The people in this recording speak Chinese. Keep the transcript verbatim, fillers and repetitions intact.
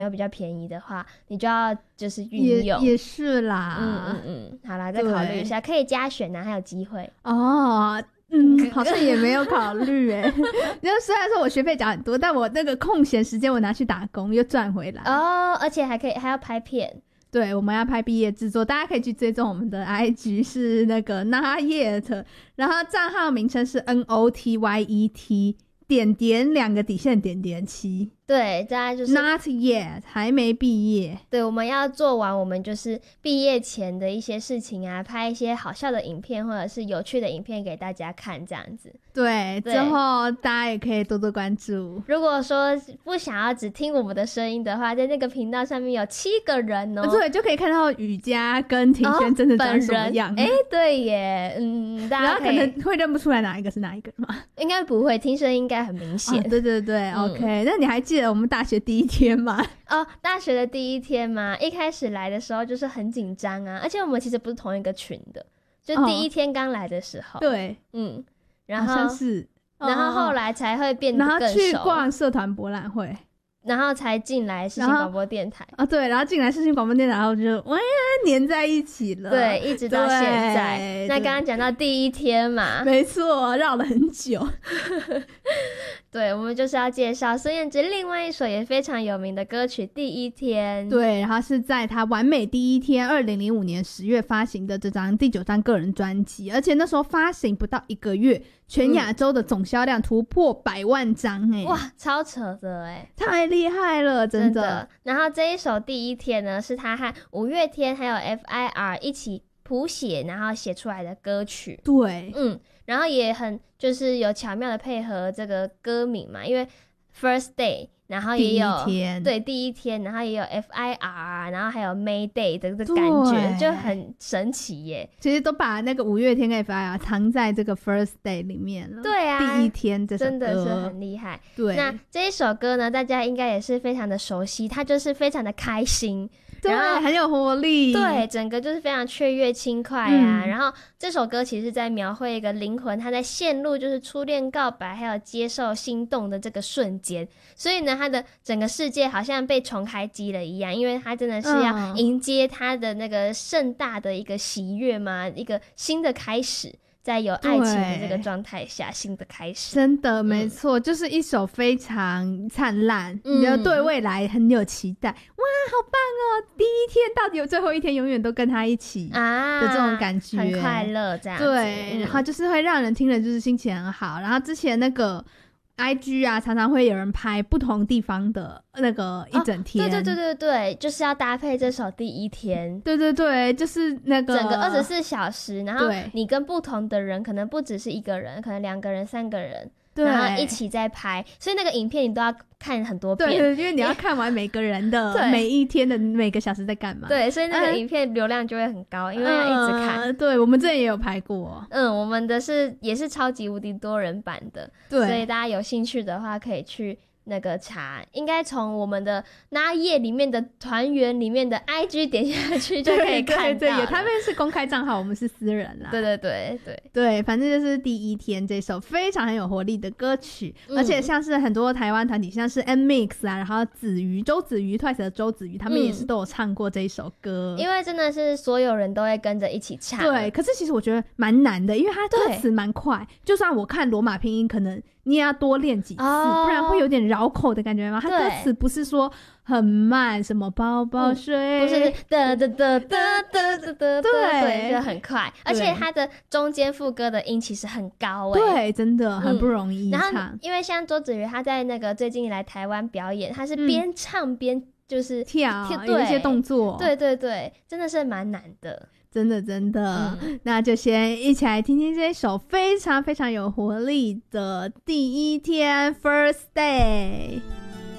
有比较便宜的话，你就要就是运用。 也也是啦， 嗯嗯嗯，好啦，再考虑一下，可以加选啊，还有机会哦。嗯，好像也没有考虑诶。那虽然说我学费缴很多，但我那个空闲时间我拿去打工又赚回来哦，而且还可以还要拍片。 对，我们要拍毕业制作，大家可以去追踪我们的 I G 是那个 Not Yet， 然后账号名称是 N O T Y E T 点点两个底线点点七。 对，大家就是 Not yet， 还没毕业。 对，我们要做完我们就是毕业前的一些事情啊，拍一些好笑的影片或者是有趣的影片给大家看，这样子。 对， 对， 之后大家也可以多多关注。 如果说不想要只听我们的声音的话，在那个频道上面有七个人哦， 对，就可以看到雨佳跟庭轩真的长什么样。 哎、哦，对耶，嗯，大家可以然后可能会认不出来哪一个是哪一个吗？ 应该不会，听声音应该很明显。 哦，对对对、嗯、，OK。那你还记得我们大学第一天吗？ 哦，大学的第一天嘛，一开始来的时候就是很紧张啊，而且我们其实不是同一个群的，就第一天刚来的时候。 哦、对， 嗯，然后好像是， 然后后来才会变得更熟， 然后去逛社团博览会。 然后才进来世新广播电台啊，对，然后进来世新广播电台，然后就哇黏在一起了， 对，一直到现在。那刚刚讲到第一天嘛， 没错，绕了很久。 对，我们就是要介绍孙燕姿另外一首也非常有名的歌曲《第一天》。 对，然后是在她完美第一天二零零五年十月发行的这张第九张个人专辑，而且那时候发行不到一个月，全亚洲的总销量突破百万张。哎、欸嗯， 哇，超扯的哎、欸， 太厉害了，真的。 真的。然后这一首《第一天》呢，是他和五月天还有 F I R 一起谱写，然后写出来的歌曲。 对， 嗯，然后也很就是有巧妙的配合这个歌名嘛，因为 First Day， 然后也有第一天， 对，第一天，然后也有 F I R， 然后还有 May Day 的这个感觉，就很神奇耶。 其实都把那个五月天跟 F I R 藏在这个 First Day 里面了。 对啊， 第一天这首歌真的是很厉害。 对， 那这一首歌呢，大家应该也是非常的熟悉，它就是非常的开心。 对，很有活力。 对，整个就是非常雀跃轻快啊、嗯、然后这首歌其实是在描绘一个灵魂他在陷入就是初恋告白还有接受心动的这个瞬间，所以呢他的整个世界好像被重开机了一样，因为他真的是要迎接他的那个盛大的一个喜悦嘛、嗯、一个新的开始，在有爱情的这个状态下新的开始。 真的没错、嗯、就是一首非常灿烂、嗯、对未来很有期待，哇好棒哦，第一天到底有最后一天永远都跟他一起的这种感觉、啊、 很快乐这样子。 对、嗯、然后就是会让人听了就是心情很好。然后之前那个 I G 啊常常会有人拍不同地方的那个一整天、哦、 对对对对对，就是要搭配这首第一天。 对对对，就是那个整个二十四小时，然后你跟不同的人，可能不只是一个人，可能两个人三个人，然后一起在拍，所以那个影片你都要看很多遍。 对对，因为你要看完每个人的每一天的每个小时在干嘛。 对，所以那个影片流量就会很高、嗯、因为要一直看、 呃、对，我们之前也有拍过。 嗯，我们的是也是超级无敌多人版的，对，所以大家有兴趣的话可以去那个查，应该从我们的那页里面的团员里面的 I G 点下去就可以看到了。 对对对，他们是公开账号，我们是私人啦。 对对对对对，反正就是第一天这首非常很有活力的歌曲、嗯、而且像是很多台湾团体，像是 N Mix 啊，然后子瑜周子瑜 Twice 的周子瑜，他们也是都有唱过这一首歌、 嗯、因为真的是所有人都会跟着一起唱。 对，可是其实我觉得蛮难的，因为它歌词蛮快，就算我看罗马拼音可能你也要多练几次、哦、不然会有点绕口的感觉吗？它歌词不是说很慢，什么包包水、 嗯、不是哒哒哒哒哒哒哒，对，就很快，而且它的中间副歌的音其实很高诶、 欸，对，真的很不容易唱、 嗯、然后因为像周子瑜他在那个最近来台湾表演，他是边唱边就是跳、嗯、有一些动作， 对对对，真的是蛮难的， 真的真的、 嗯、 那就先一起来听听这首非常非常有活力的第一天 First Day。